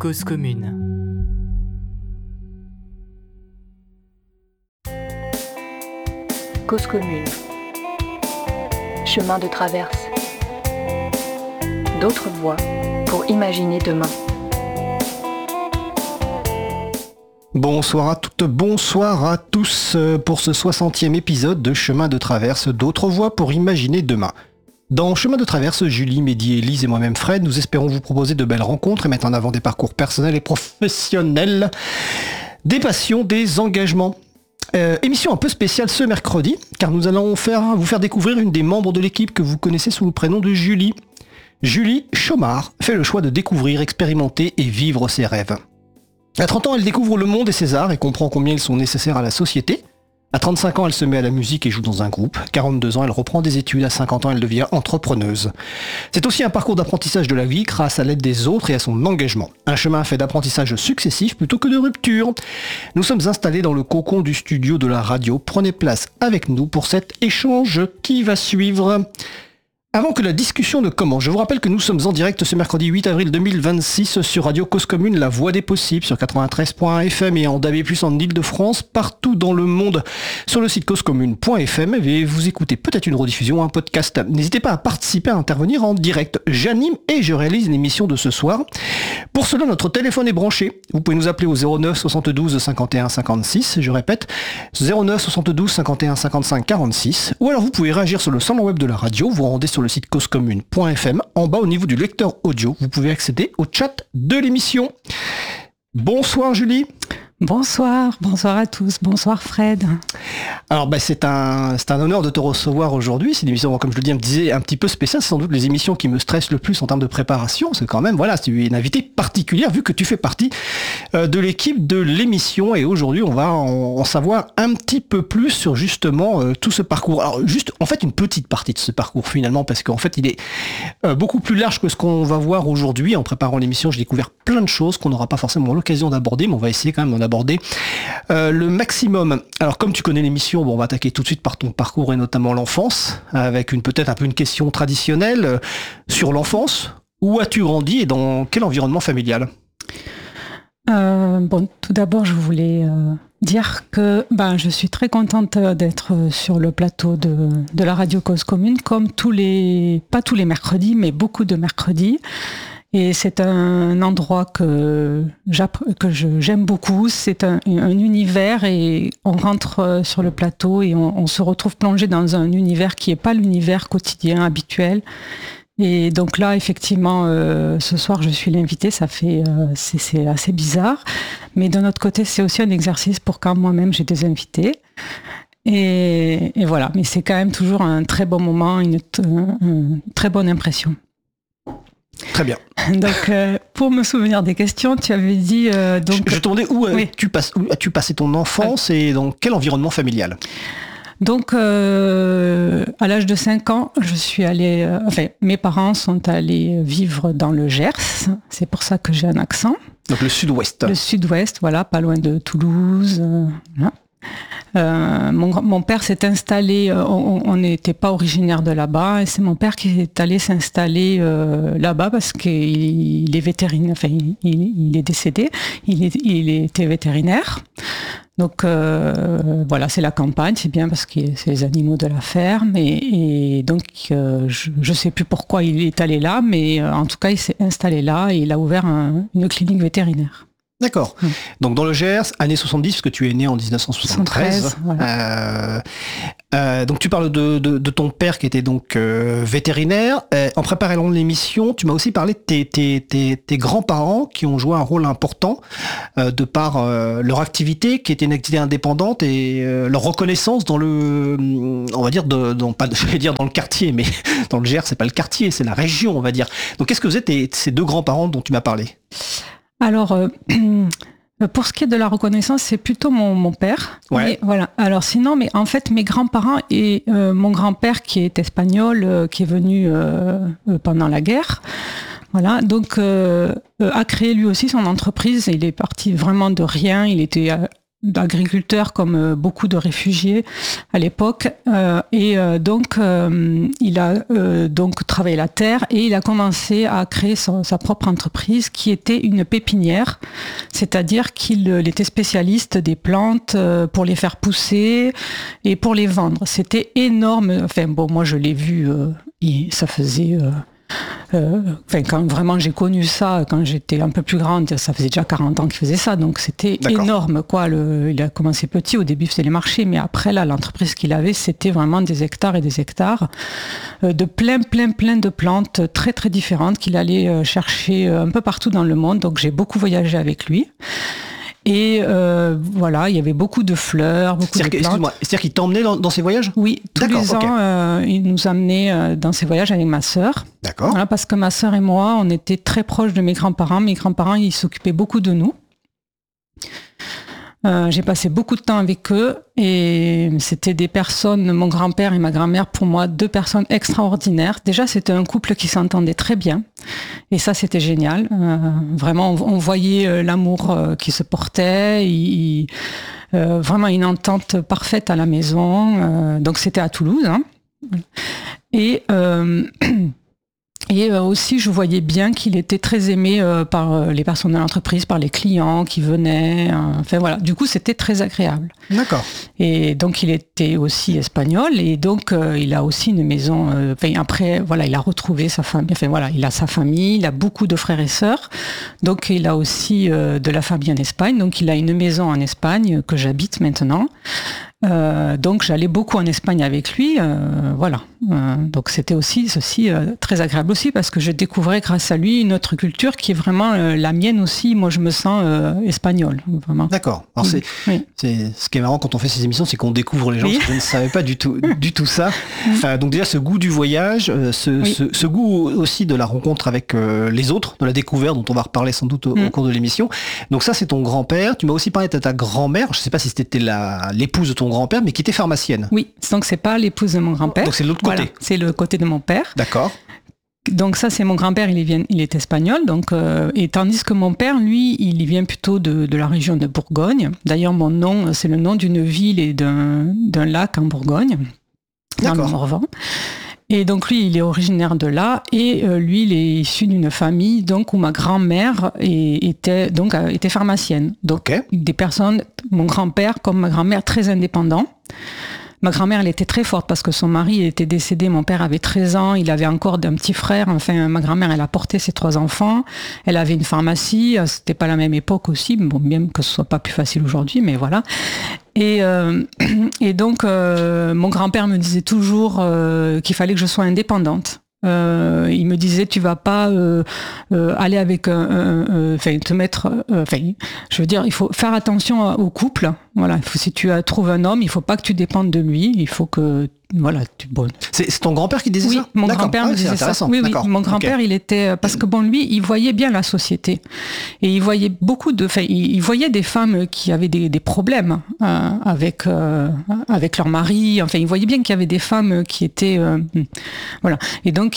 Cause commune. Cause commune. Chemin de traverse. D'autres voies pour imaginer demain. Bonsoir à toutes, bonsoir à tous pour ce 60e épisode de Chemin de traverse, d'autres voies pour imaginer demain. Dans Chemin de traverse, Julie, Mehdi, Élise et moi-même Fred, nous espérons vous proposer de belles rencontres et mettre en avant des parcours personnels et professionnels, des passions, des engagements. Émission un peu spéciale ce mercredi, car nous allons vous faire découvrir une des membres de l'équipe que vous connaissez sous le prénom de Julie. Julie Chaumard fait le choix de découvrir, expérimenter et vivre ses rêves. À 30 ans, elle découvre le monde et ses arts et comprend combien ils sont nécessaires à la société. À 35 ans, elle se met à la musique et joue dans un groupe. 42 ans, elle reprend des études. À 50 ans, elle devient entrepreneuse. C'est aussi un parcours d'apprentissage de la vie grâce à l'aide des autres et à son engagement. Un chemin fait d'apprentissage successif plutôt que de rupture. Nous sommes installés dans le cocon du studio de la radio. Prenez place avec nous pour cet échange qui va suivre. Avant que la discussion ne commence, je vous rappelle que nous sommes en direct ce mercredi 8 avril 2026 sur Radio Cause Commune, la voix des possibles, sur 93.fm et en DAB+, en Ile-de-France, partout dans le monde, sur le site causecommune.fm, et vous écoutez peut-être une rediffusion ou un podcast. N'hésitez pas à participer, à intervenir en direct. J'anime et je réalise l'émission de ce soir. Pour cela, notre téléphone est branché. Vous pouvez nous appeler au 09 72 51 56, je répète, 09 72 51 55 46, ou alors vous pouvez réagir sur le salon web de la radio, vous rendez sur le site causecommune.fm. En bas, au niveau du lecteur audio, vous pouvez accéder au chat de l'émission. Bonsoir Julie. Bonsoir à tous, bonsoir Fred. Alors c'est un honneur de te recevoir aujourd'hui. C'est une émission, comme je le dis, un petit peu spéciale. C'est sans doute les émissions qui me stressent le plus en termes de préparation. C'est quand même, c'est une invitée particulière vu que tu fais partie de l'équipe de l'émission. Et aujourd'hui, on va en savoir un petit peu plus sur justement tout ce parcours. Alors juste, en fait, une petite partie de ce parcours finalement, parce qu'en fait, il est beaucoup plus large que ce qu'on va voir aujourd'hui. En préparant l'émission, j'ai découvert plein de choses qu'on n'aura pas forcément l'occasion d'aborder, mais on va essayer quand même d'en aborder le maximum. Alors comme tu connais l'émission, on va attaquer tout de suite par ton parcours et notamment l'enfance, avec peut-être un peu une question traditionnelle sur l'enfance. Où as-tu grandi et dans quel environnement familial ? Tout d'abord, je voulais dire que je suis très contente d'être sur le plateau de la radio Cause Commune, comme pas tous les mercredis, mais beaucoup de mercredis. Et c'est un endroit que j'aime beaucoup. C'est un univers et on rentre sur le plateau et on se retrouve plongé dans un univers qui n'est pas l'univers quotidien habituel. Et donc là, effectivement, ce soir, je suis l'invitée. C'est assez bizarre. Mais d'un autre côté, c'est aussi un exercice pour quand moi-même j'ai des invités. Et voilà. Mais c'est quand même toujours un très bon moment, une très bonne impression. Très bien. Donc, pour me souvenir des questions, tu avais dit... Je te demandais où as-tu passé ton enfance et dans quel environnement familial ? Donc, à l'âge de 5 ans, je suis allée... mes parents sont allés vivre dans le Gers. C'est pour ça que j'ai un accent. Donc le sud-ouest. Le sud-ouest, voilà, pas loin de Toulouse. Voilà. Mon père s'est installé, on n'était pas originaire de là-bas, et c'est mon père qui est allé s'installer là-bas parce qu'il est vétérinaire, il est décédé, il était vétérinaire. Donc voilà, c'est la campagne, c'est bien parce que c'est les animaux de la ferme, et donc je ne sais plus pourquoi il est allé là, mais en tout cas il s'est installé là et il a ouvert une clinique vétérinaire. D'accord. Donc dans le Gers, années 70, parce que tu es né en 1973. Voilà. Donc tu parles de ton père qui était donc vétérinaire. En préparant l'émission, tu m'as aussi parlé de tes grands-parents qui ont joué un rôle important de par leur activité, qui était une activité indépendante et leur reconnaissance dans on va dire, je vais dire dans le quartier, mais dans le Gers, c'est pas le quartier, c'est la région, on va dire. Donc qu'est-ce que faisaient ces deux grands-parents dont tu m'as parlé ? Alors, pour ce qui est de la reconnaissance, c'est plutôt mon père. Ouais. Mais, voilà. Alors sinon, mais en fait, mes grands-parents et mon grand-père qui est espagnol, qui est venu pendant la guerre, voilà, donc a créé lui aussi son entreprise. Il est parti vraiment de rien. Il était d'agriculteur comme beaucoup de réfugiés à l'époque. Donc, il a donc travaillé la terre et il a commencé à créer sa propre entreprise qui était une pépinière, c'est-à-dire qu'il était spécialiste des plantes pour les faire pousser et pour les vendre. C'était énorme. Enfin bon, moi je l'ai vu, ça faisait... quand vraiment j'ai connu ça, quand j'étais un peu plus grande, ça faisait déjà 40 ans qu'il faisait ça, donc c'était énorme, quoi. Il a commencé petit, au début il faisait les marchés, mais après là, l'entreprise qu'il avait, c'était vraiment des hectares et des hectares de plein de plantes très très différentes qu'il allait chercher un peu partout dans le monde, donc j'ai beaucoup voyagé avec lui. Et voilà, il y avait beaucoup de fleurs, beaucoup de plantes. C'est-à-dire qu'il t'emmenait dans ses voyages ? Oui, tous les ans, il nous amenait dans ses voyages avec ma sœur. D'accord. Voilà, parce que ma sœur et moi, on était très proches de mes grands-parents. Mes grands-parents, ils s'occupaient beaucoup de nous. J'ai passé beaucoup de temps avec eux et c'était des personnes, mon grand-père et ma grand-mère, pour moi, 2 personnes extraordinaires. Déjà, c'était un couple qui s'entendait très bien et ça, c'était génial. Vraiment, on voyait l'amour qui se portait, vraiment une entente parfaite à la maison. Donc, c'était à Toulouse. Hein. Et aussi, je voyais bien qu'il était très aimé par les personnes de l'entreprise, par les clients qui venaient. Enfin voilà, du coup, c'était très agréable. D'accord. Et donc, il était aussi espagnol et donc il a aussi une maison. Après, voilà, il a retrouvé sa famille. Enfin voilà, il a sa famille, il a beaucoup de frères et sœurs. Donc, il a aussi de la famille en Espagne. Donc, il a une maison en Espagne que j'habite maintenant. Donc j'allais beaucoup en Espagne avec lui, voilà. Donc c'était aussi ceci très agréable aussi parce que je découvrais grâce à lui une autre culture qui est vraiment la mienne aussi. Moi je me sens espagnole, vraiment. D'accord. Alors c'est ce qui est marrant quand on fait ces émissions, c'est qu'on découvre les gens. Oui. Je ne savais pas du tout ça. Donc déjà ce goût du voyage, ce goût aussi de la rencontre avec les autres, de la découverte dont on va reparler sans doute au cours de l'émission. Donc ça c'est ton grand-père. Tu m'as aussi parlé de ta grand-mère. Je ne sais pas si c'était l'épouse de ton grand-père, mais qui était pharmacienne. Oui, donc c'est pas l'épouse de mon grand-père. Donc c'est l'autre côté. Voilà, c'est le côté de mon père. D'accord. Donc ça, c'est mon grand-père, il est espagnol, donc, et tandis que mon père, lui, il vient plutôt de la région de Bourgogne. D'ailleurs, mon nom, c'est le nom d'une ville et d'un lac en Bourgogne, dans le Morvan. Et donc lui, il est originaire de là, et lui, il est issu d'une famille donc où ma grand-mère était pharmacienne. Donc des personnes, mon grand-père comme ma grand-mère, très indépendants. Ma grand-mère, elle était très forte parce que son mari était décédé, mon père avait 13 ans, il avait encore un petit frère. Enfin, ma grand-mère, elle a porté ses 3 enfants. Elle avait une pharmacie, c'était pas la même époque aussi, bon, bien que ce soit pas plus facile aujourd'hui, mais voilà. Et donc, mon grand-père me disait toujours qu'il fallait que je sois indépendante. Il me disait tu vas pas aller avec te mettre je veux dire il faut faire attention au couple, voilà, si tu trouves un homme, il faut pas que tu dépendes de lui, il faut que voilà, c'est ton grand-père qui disait ça? Mon grand-père me disait ça. Oui, mon grand-père, il était parce que lui, il voyait bien la société et il voyait il voyait des femmes qui avaient des problèmes avec leur mari. Enfin, il voyait bien qu'il y avait des femmes qui étaient voilà. Et donc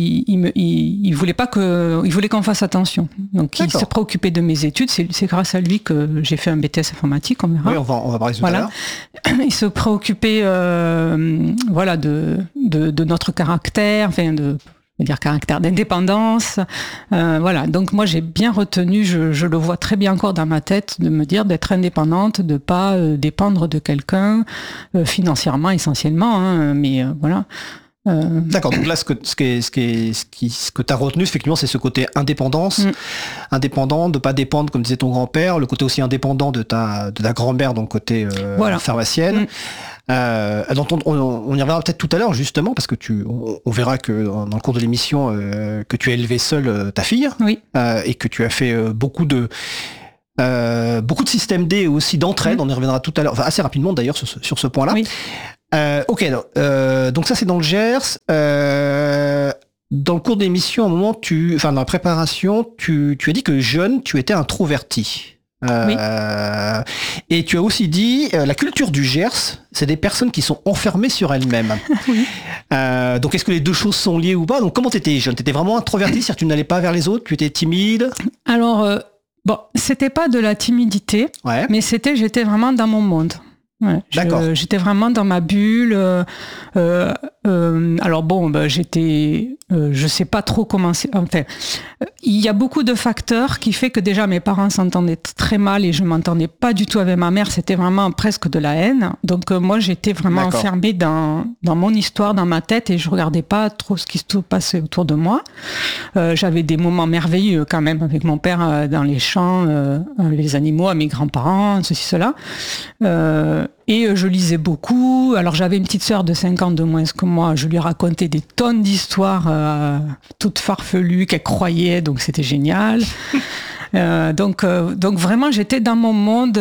il voulait pas il voulait qu'on fasse attention. Donc il se préoccupait de mes études. C'est grâce à lui que j'ai fait un BTS informatique. On verra. Oui, on va parler tout à l'heure. Il se préoccupait voilà, de notre caractère, caractère d'indépendance. Voilà. Donc moi j'ai bien retenu, je le vois très bien encore dans ma tête, de me dire d'être indépendante, de pas dépendre de quelqu'un financièrement essentiellement, hein, mais voilà. D'accord, donc là ce que tu as retenu effectivement c'est ce côté indépendance, indépendant, de pas dépendre comme disait ton grand-père, le côté aussi indépendant de ta grand-mère, donc côté pharmacienne. Dont on y reviendra peut-être tout à l'heure justement parce que on verra que dans le cours de l'émission que tu as élevé seule ta fille, et que tu as fait beaucoup de systèmes D et aussi d'entraide, on y reviendra tout à l'heure, enfin assez rapidement d'ailleurs sur ce point-là. Oui. Donc ça c'est dans le Gers. Dans le cours de l'émission, à un moment, dans la préparation, tu as dit que jeune, tu étais introverti. Et tu as aussi dit la culture du Gers, c'est des personnes qui sont enfermées sur elles-mêmes. Oui. Donc est-ce que les deux choses sont liées ou pas? Donc comment t'étais jeune? T'étais vraiment introverti, c'est-à-dire que tu n'allais pas vers les autres, tu étais timide? Alors Bon, c'était pas de la timidité, mais j'étais vraiment dans mon monde. Ouais, j'étais vraiment dans ma bulle. Alors bon, je sais pas trop comment c'est. Enfin, il y a beaucoup de facteurs qui fait que déjà mes parents s'entendaient très mal et je m'entendais pas du tout avec ma mère. C'était vraiment presque de la haine. Donc moi, j'étais vraiment enfermée dans mon histoire, dans ma tête, et je regardais pas trop ce qui se passait autour de moi. J'avais des moments merveilleux quand même avec mon père dans les champs, les animaux, à mes grands-parents, ceci, cela. Et je lisais beaucoup. Alors j'avais une petite sœur de 5 ans de moins que moi. Je lui racontais des tonnes d'histoires toutes farfelues qu'elle croyait, donc c'était génial. Donc vraiment j'étais dans mon monde.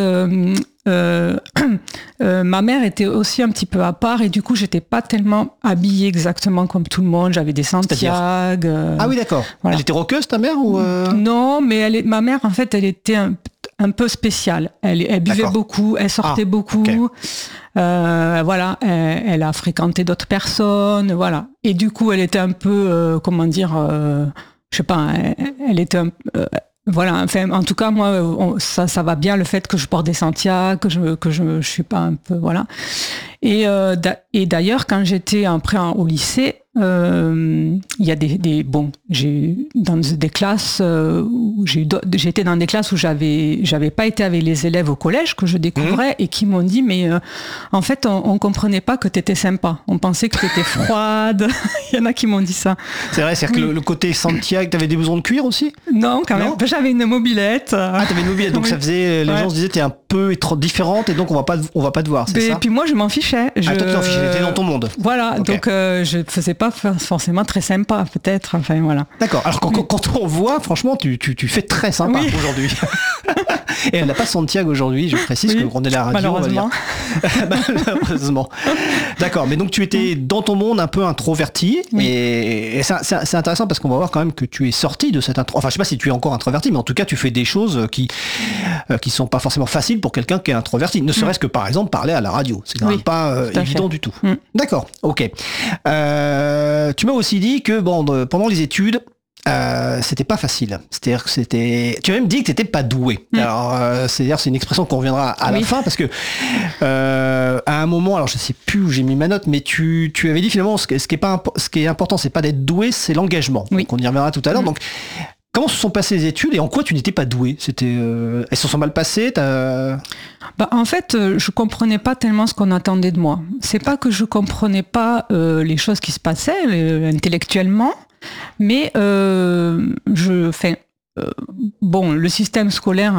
Ma mère était aussi un petit peu à part et du coup j'étais pas tellement habillée exactement comme tout le monde. J'avais des Santiago. Ah oui, d'accord. Voilà. Elle était rockeuse, ta mère, ou Non, mais ma mère en fait elle était un peu spéciale. Elle buvait beaucoup, elle sortait beaucoup. Okay. Voilà, elle a fréquenté d'autres personnes, voilà. Et du coup, elle était un peu, je sais pas, elle était voilà, enfin, en tout cas, moi, ça va bien le fait que je porte des Santiago, que je suis pas un peu, voilà. Et d'ailleurs, quand j'étais au lycée, il y a j'ai dans des classes où j'étais dans des classes où j'avais pas été avec les élèves au collège, que je découvrais et qui m'ont dit mais en fait on comprenait pas que t'étais sympa, on pensait que t'étais froide. Il y en a qui m'ont dit ça. C'est vrai, c'est-à-dire que le côté Santiago, t'avais des blousons de cuir aussi? Non, quand même. J'avais une mobilette. Ah, t'avais une mobilette, donc ça faisait, les gens se disaient t'es un peu différente et donc on va pas te voir, c'est ça? Et puis moi je m'en fichais. Ah, toi tu t'en fichais, t'étais dans ton monde. Voilà, okay. Donc je faisais pas forcément très sympa, peut-être. Enfin voilà. D'accord. Alors quand on voit, franchement, tu fais très sympa aujourd'hui. Et elle n'a pas Santiago aujourd'hui, je précise qu'on est à la radio. Malheureusement. Malheureusement. D'accord, mais donc tu étais dans ton monde un peu introverti, et c'est intéressant parce qu'on va voir quand même que tu es sorti de cette enfin je sais pas si tu es encore introverti, mais en tout cas tu fais des choses qui sont pas forcément faciles pour quelqu'un qui est introverti, ne serait-ce que par exemple parler à la radio, c'est quand même pas évident du tout. D'accord, ok. Tu m'as aussi dit que pendant les études, c'était pas facile. C'est-à-dire que tu as même dit que t'étais pas doué. Alors, c'est une expression qu'on reviendra à la fin parce que à un moment, alors je sais plus où j'ai mis ma note, mais tu avais dit finalement ce qui est important, c'est pas d'être doué, c'est l'engagement. Donc on y reviendra tout à l'heure. Donc comment se sont passées les études et en quoi tu n'étais pas doué? Elles se sont mal passées? En fait, je comprenais pas tellement ce qu'on attendait de moi. C'est pas que je comprenais pas les choses qui se passaient intellectuellement, mais le système scolaire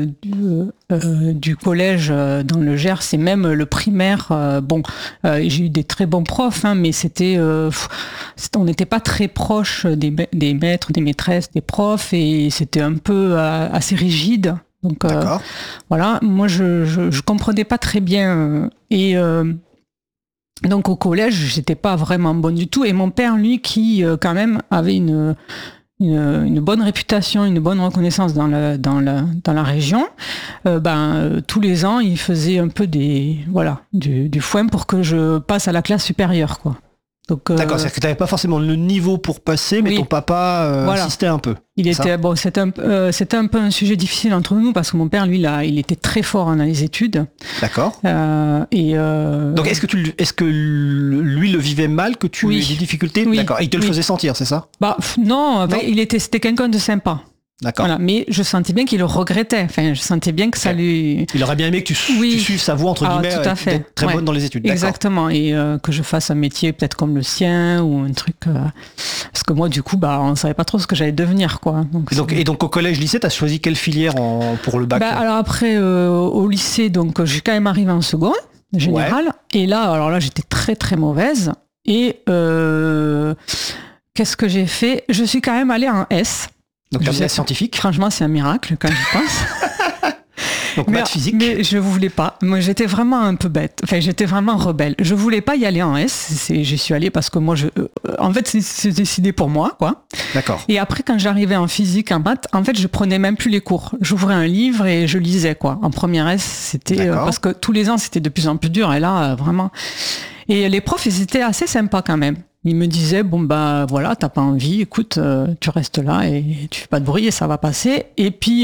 du collège dans le Gers, c'est même le primaire. J'ai eu des très bons profs, mais on n'était pas très proche des maîtres, des maîtresses, des profs, et c'était un peu assez rigide. Donc voilà, moi je comprenais pas très bien donc au collège j'étais pas vraiment bonne du tout, et mon père lui qui quand même avait une bonne réputation, une bonne reconnaissance dans la région, tous les ans il faisait un peu du foin pour que je passe à la classe supérieure, quoi. Donc, d'accord, c'est-à-dire que tu n'avais pas forcément le niveau pour passer, mais ton papa insistait un peu. C'était un peu un sujet difficile entre nous parce que mon père, lui, il était très fort dans les études. D'accord. Donc est-ce que lui le vivait mal, que tu aies des difficultés? D'accord. Et il te le faisait sentir, c'est ça? Non, c'était quelqu'un de sympa. D'accord. Voilà, mais je sentais bien qu'il le regrettait. Enfin, je sentais bien que ça lui... Il aurait bien aimé que tu suives sa voie, entre guillemets, tout à fait. D'être très bonne dans les études. D'accord. Exactement, et que je fasse un métier peut-être comme le sien, ou un truc... Parce que moi, du coup, on ne savait pas trop ce que j'allais devenir, quoi. Et donc au collège-lycée, tu as choisi quelle filière pour le bac? Alors après, au lycée, donc j'ai quand même arrivé en seconde, général. Et là, j'étais très, très mauvaise. Et qu'est-ce que j'ai fait? Je suis quand même allée en S. Donc la scientifique. Franchement, c'est un miracle quand j'y pense. Donc maths, physique. Mais je voulais pas. Moi, j'étais vraiment un peu bête. Enfin, j'étais vraiment rebelle. Je voulais pas y aller en S. J'y suis allée parce que moi, en fait, c'est décidé pour moi, quoi. D'accord. Et après, quand j'arrivais en physique, en maths, en fait, je prenais même plus les cours. J'ouvrais un livre et je lisais, quoi. En première S, c'était parce que tous les ans, c'était de plus en plus dur. Et là, vraiment. Et les profs, ils étaient assez sympas quand même. Il me disait, bon, bah voilà, t'as pas envie, écoute, tu restes là et tu fais pas de bruit et ça va passer. Et puis,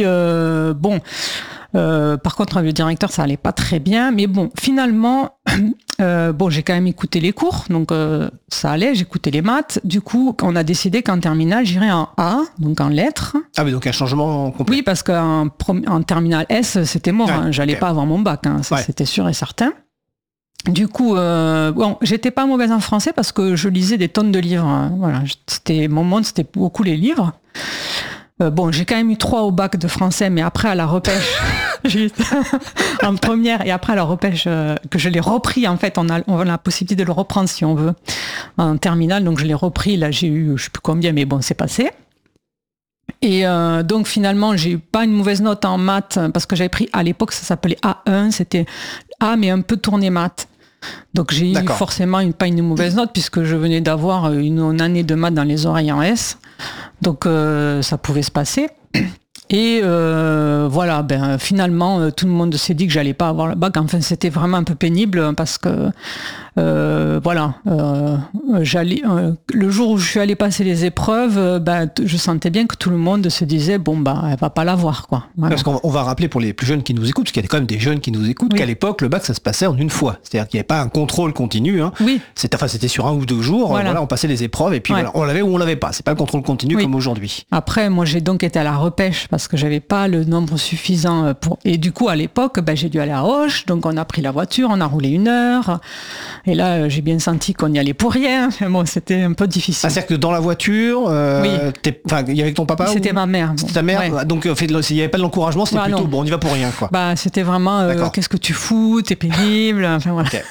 par contre, le directeur, ça allait pas très bien. Mais bon, finalement, j'ai quand même écouté les cours, donc ça allait, j'écoutais les maths. Du coup, on a décidé qu'en terminale, j'irais en A, donc en lettres. Ah oui, donc un changement complet. Oui, parce qu'en terminale S, c'était mort, j'allais pas avoir mon bac, ça c'était sûr et certain. Du coup, j'étais pas mauvaise en français parce que je lisais des tonnes de livres. Voilà, mon monde, c'était beaucoup les livres. J'ai quand même eu 3 au bac de français, mais après à la repêche, j'ai eu en première et après à la repêche, que je l'ai repris en fait, on a la possibilité de le reprendre si on veut en terminale, donc je l'ai repris. Là, j'ai eu, je sais plus combien, mais bon, c'est passé. Et donc finalement, j'ai eu pas une mauvaise note en maths parce que j'avais pris à l'époque, ça s'appelait A1, c'était A mais un peu tourné maths. Donc j'ai eu forcément pas une mauvaise note puisque je venais d'avoir une année de maths dans les oreilles en S. Donc ça pouvait se passer. Et finalement, tout le monde s'est dit que j'allais pas avoir le bac. Enfin, c'était vraiment un peu pénible parce que le jour où je suis allée passer les épreuves, je sentais bien que tout le monde se disait elle va pas l'avoir, quoi. Voilà. Parce qu'on va rappeler pour les plus jeunes qui nous écoutent, parce qu'il y a quand même des jeunes qui nous écoutent, qu'à l'époque le bac ça se passait en une fois. C'est-à-dire qu'il n'y avait pas un contrôle continu. Oui. C'était sur 1 ou 2 jours. Voilà, on passait les épreuves et puis on l'avait ou on l'avait pas. C'est pas le contrôle continu comme aujourd'hui. Après, moi j'ai donc été à la repêche parce que j'avais pas le nombre suffisant et du coup à l'époque j'ai dû aller à Auch, donc on a pris la voiture, on a roulé 1 heure et là j'ai bien senti qu'on y allait pour rien. Bon, c'était un peu difficile. C'est-à-dire que dans la voiture, il y avait ton papa? C'était ma mère. C'était ta mère? Ouais. Donc il n'y avait pas de l'encouragement, c'était plutôt on y va pour rien, quoi. C'était vraiment qu'est-ce que tu fous, t'es pénible, enfin voilà. Okay.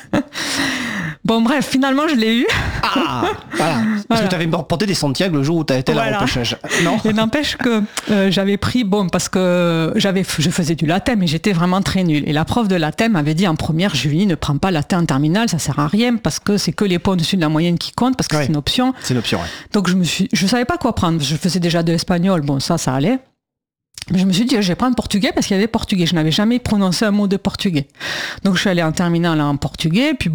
Bon bref, finalement je l'ai eu. Voilà. Parce que tu avais porté des Santiago le jour où tu as été à la repêchage. Non. Et n'empêche que j'avais pris, parce que je faisais du latin, mais j'étais vraiment très nulle. Et la prof de latin m'avait dit en première, Julie, ne prends pas latin en terminale, ça sert à rien, parce que c'est que les points au-dessus de la moyenne qui comptent, parce que c'est une option. C'est une option, ouais. Donc je savais pas quoi prendre. Je faisais déjà de l'espagnol, ça allait. Mais je me suis dit, je vais prendre portugais parce qu'il y avait portugais. Je n'avais jamais prononcé un mot de portugais. Donc, je suis allée en terminale en portugais. Puis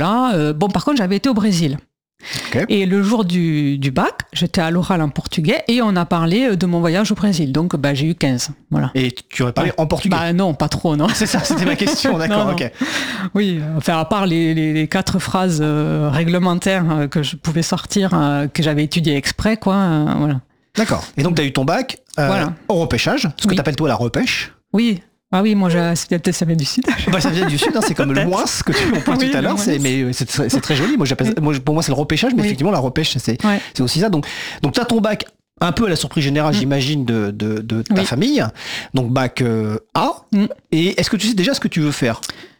par contre, j'avais été au Brésil. Okay. Et le jour du bac, j'étais à l'oral en portugais et on a parlé de mon voyage au Brésil. Donc, j'ai eu 15. Voilà. Et tu aurais parlé en portugais? Non, pas trop, non. C'est ça, c'était ma question, d'accord, ok. Oui, à part les 4 phrases réglementaires que je pouvais sortir, que j'avais étudiées exprès, quoi, voilà. D'accord. Et donc, tu as eu ton bac au repêchage, ce que tu appelles toi la repêche. Oui. Ah oui, moi, ça vient du Sud. Ça vient du Sud, c'est comme le moins que tu emploies tout à l'heure, mais c'est très joli. Pour moi, c'est le repêchage, mais effectivement, la repêche, c'est aussi ça. Donc tu as ton bac un peu à la surprise générale, j'imagine, de ta famille. Donc, bac A. Et est-ce que tu sais déjà ce que tu veux faire?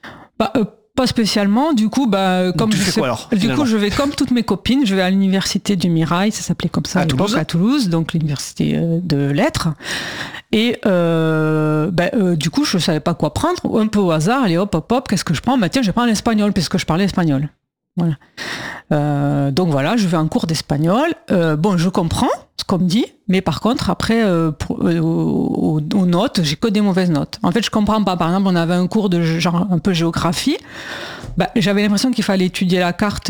Pas spécialement, du coup, comme tu fais quoi alors, coup, je vais comme toutes mes copines, je vais à l'université du Mirail, ça s'appelait comme ça à Toulouse, donc l'université de lettres. Et du coup, je savais pas quoi prendre, un peu au hasard, allez hop, qu'est-ce que je prends? Tiens, je prends l'espagnol puisque je parlais espagnol. Voilà. Donc voilà, je vais en cours d'espagnol. Je comprends ce qu'on me dit, mais par contre, après, aux notes, j'ai que des mauvaises notes. En fait, je comprends pas. Par exemple, on avait un cours de genre un peu géographie. J'avais l'impression qu'il fallait étudier la carte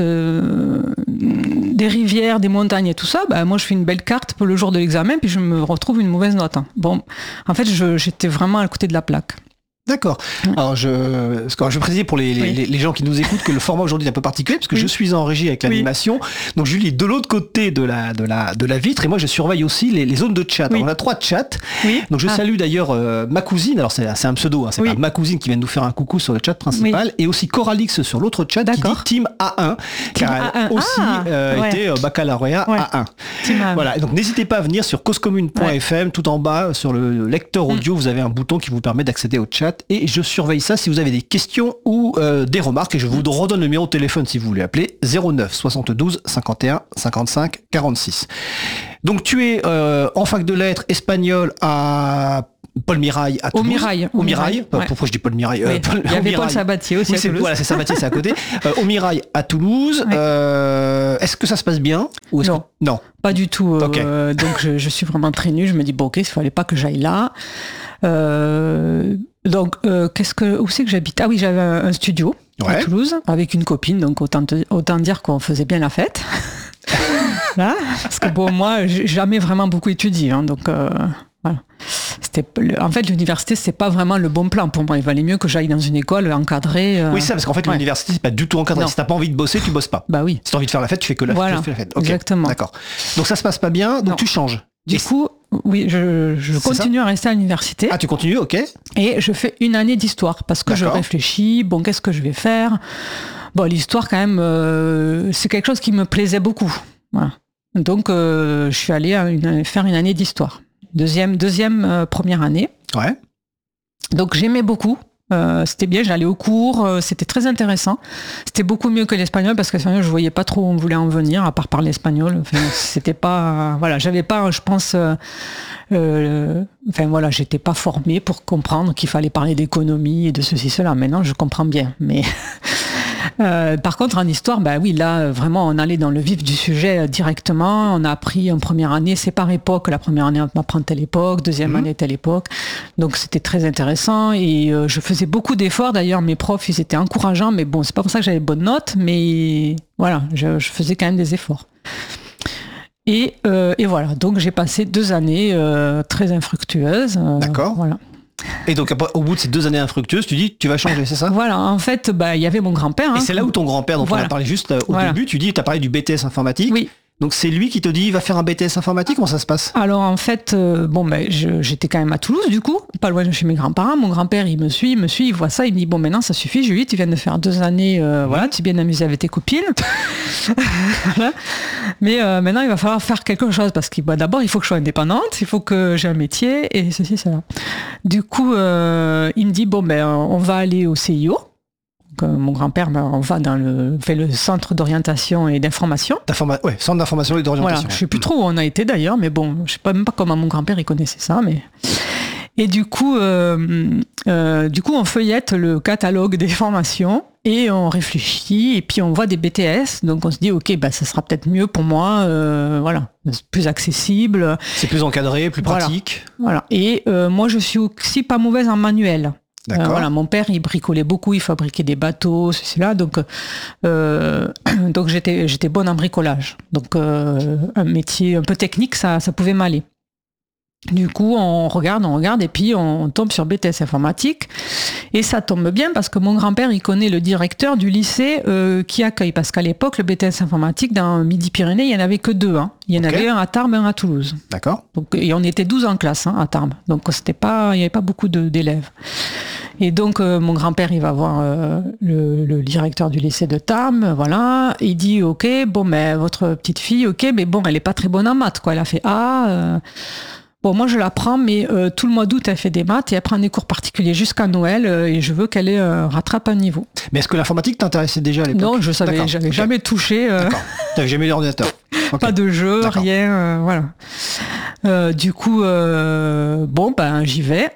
des rivières, des montagnes et tout ça. Moi, je fais une belle carte pour le jour de l'examen, puis je me retrouve une mauvaise note. Bon, en fait, j'étais vraiment à côté de la plaque. D'accord. Alors je précise pour les gens qui nous écoutent que le format aujourd'hui est un peu particulier parce que je suis en régie avec l'animation. Donc Julie est de l'autre côté de la vitre et moi je surveille aussi les zones de chat. Alors, on a 3 chats. Donc je salue d'ailleurs ma cousine. Alors c'est un pseudo, c'est pas ma cousine qui vient de nous faire un coucou sur le chat principal et aussi Coralix sur l'autre chat qui dit Team A1 car elle aussi été baccalauréat A1. Voilà. Et donc n'hésitez pas à venir sur causecommune.fm tout en bas sur le lecteur audio vous avez un bouton qui vous permet d'accéder au chat. Et je surveille ça si vous avez des questions ou des remarques et je vous redonne le numéro de téléphone si vous voulez appeler 09 72 51 55 46. Donc tu es en fac de lettres espagnol à Paul Mirail à Toulouse. Au Mirail. Pourquoi je dis Paul Mirail Il y avait Paul Sabatier aussi à Toulouse. Voilà, c'est Sabatier, c'est à côté. Au Mirail à Toulouse. Est-ce que ça se passe bien ou Non, pas du tout. Okay. Donc je suis vraiment très nulle. Je me dis il fallait pas que j'aille là. Donc, où c'est que j'habite? Ah oui, j'avais un studio à Toulouse avec une copine, donc autant dire qu'on faisait bien la fête. Là, parce que bon, moi, j'ai jamais vraiment beaucoup étudié, hein, donc voilà. En fait, l'université, c'est pas vraiment le bon plan pour moi. Il valait mieux que j'aille dans une école encadrée. Oui, ça, parce qu'en fait, l'université, c'est pas du tout encadré. Non. Si t'as pas envie de bosser, tu bosses pas. Bah oui. Si t'as envie de faire la fête, tu fais que la fête. Okay. Exactement. D'accord. Donc ça se passe pas bien, donc tu changes. Du coup, oui, je continue à rester à l'université. Ah, tu continues, ok. Et je fais une année d'histoire parce que je réfléchis, bon, qu'est-ce que je vais faire ? Bon, l'histoire, quand même, c'est quelque chose qui me plaisait beaucoup. Voilà. Donc, je suis allée faire une année d'histoire. Deuxième première année. Ouais. Donc, j'aimais beaucoup. C'était bien, j'allais au cours, c'était très intéressant. C'était beaucoup mieux que l'espagnol parce que l'espagnol, je voyais pas trop où on voulait en venir, à part parler espagnol. Enfin, c'était pas, voilà, j'avais pas, je pense, enfin voilà, j'étais pas formée pour comprendre qu'il fallait parler d'économie et de ceci, cela. Maintenant, je comprends bien, mais par contre, en histoire, bah oui, là, vraiment, on allait dans le vif du sujet directement. On a appris en première année, c'est par époque. La première année, on apprend telle époque, deuxième année, telle époque. Donc, c'était très intéressant et je faisais beaucoup d'efforts. D'ailleurs, mes profs, ils étaient encourageants, mais bon, c'est pas pour ça que j'avais de bonnes notes, mais voilà, je faisais quand même des efforts. Et voilà, donc j'ai passé 2 années très infructueuses. D'accord. Voilà. Et donc, après, au bout de ces 2 années infructueuses, tu dis, tu vas changer, c'est ça ? Voilà, en fait, il y avait mon grand-père. Et c'est là où ton grand-père, dont on a parlé juste au début, tu as parlé du BTS informatique. Oui. Donc c'est lui qui te dit, va faire un BTS informatique, comment ça se passe ? Alors en fait, j'étais quand même à Toulouse du coup, pas loin de chez mes grands-parents. Mon grand-père, il me suit, il voit ça, il me dit, bon maintenant ça suffit Julie, tu viens de faire 2 années, voilà, tu es bien amusée avec tes copines. Voilà. Mais maintenant il va falloir faire quelque chose parce que d'abord il faut que je sois indépendante, il faut que j'ai un métier et ceci, cela. Du coup, il me dit, bon on va aller au CIO. Mon grand-père, on va dans le centre d'orientation et d'information. Centre d'information et d'orientation. Voilà, je sais plus trop où on a été d'ailleurs, mais bon, je sais pas même pas comment mon grand-père il connaissait ça, mais. Et du coup, on feuillette le catalogue des formations et on réfléchit et puis on voit des BTS, donc on se dit ok, ça sera peut-être mieux pour moi, voilà, plus accessible. C'est plus encadré, plus pratique. Voilà. Et moi, je suis aussi pas mauvaise en manuel. Voilà, mon père, il bricolait beaucoup, il fabriquait des bateaux, ceci, là, donc j'étais bonne en bricolage. Donc un métier un peu technique, ça pouvait m'aller. Du coup, on regarde et puis on tombe sur BTS informatique et ça tombe bien parce que mon grand-père, il connaît le directeur du lycée qui accueille, parce qu'à l'époque, le BTS informatique dans Midi-Pyrénées, il n'y en avait que 2. Hein. Il y en avait un à Tarbes et un à Toulouse. D'accord. Donc, et on était 12 en classe à Tarbes, donc il n'y avait pas beaucoup d'élèves. Et donc mon grand-père, il va voir le directeur du lycée de Tarbes, voilà, il dit ok, votre petite fille, ok, mais bon, elle est pas très bonne en maths, quoi. Elle a fait A. Bon, moi je la prends, mais tout le mois d'août elle fait des maths et elle prend des cours particuliers jusqu'à Noël et je veux qu'elle rattrape un niveau. Mais est-ce que l'informatique t'intéressait déjà à l'époque ? Non, j'avais jamais touché. D'accord. T'avais jamais eu d'ordinateur. Okay. Pas de jeu, rien, voilà. Du coup, j'y vais.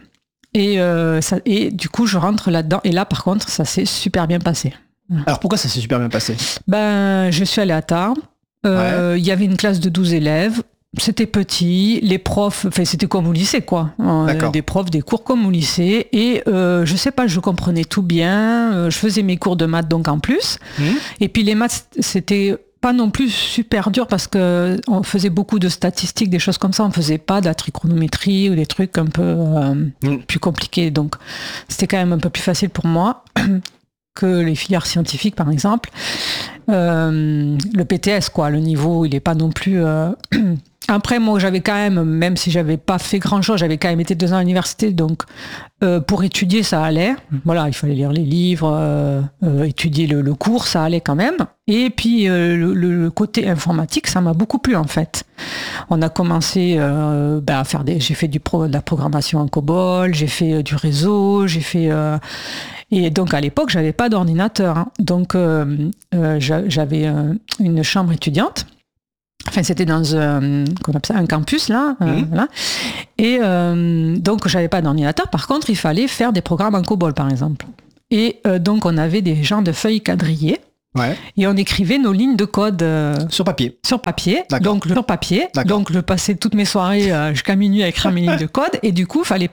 Et du coup, je rentre là-dedans. Et là, par contre, ça s'est super bien passé. Alors, pourquoi ça s'est super bien passé ? Je suis allée à Tarbes. Il y avait une classe de 12 élèves. C'était petit. Les profs, c'était comme au lycée, quoi. Des profs, des cours comme au lycée. Et je sais pas, je comprenais tout bien. Je faisais mes cours de maths, donc en plus. Et puis les maths, c'était pas non plus super dur parce que on faisait beaucoup de statistiques, des choses comme ça. On faisait pas de la trigonométrie ou des trucs un peu plus compliqués. Donc, c'était quand même un peu plus facile pour moi que les filières scientifiques, par exemple. Le PTS, quoi. Le niveau, il est pas non plus... Après, moi, j'avais quand même si j'avais pas fait grand-chose, j'avais quand même été 2 ans à l'université, donc pour étudier, ça allait. Voilà, il fallait lire les livres, étudier le cours, ça allait quand même. Et puis, le côté informatique, ça m'a beaucoup plu, en fait. On a commencé à faire j'ai fait de la programmation en COBOL, j'ai fait du réseau, j'ai fait... Et donc, à l'époque, j'avais pas d'ordinateur. Hein. Donc, j'avais une chambre étudiante. Enfin, c'était dans un campus, là. Voilà. Et donc, j'avais pas d'ordinateur. Par contre, il fallait faire des programmes en COBOL, par exemple. Et donc, on avait des genres de feuilles quadrillées. Ouais. Et on écrivait nos lignes de code sur papier. Sur papier. D'accord. Donc, sur papier. Donc, je passais toutes mes soirées jusqu'à minuit à écrire mes lignes de code. Et du coup, il fallait